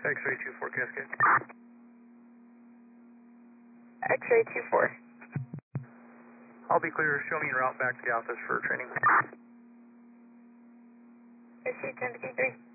X-ray 24 Cascade. X-ray 24. I'll be clear. Show me en route back to the office for training. Issue 1053.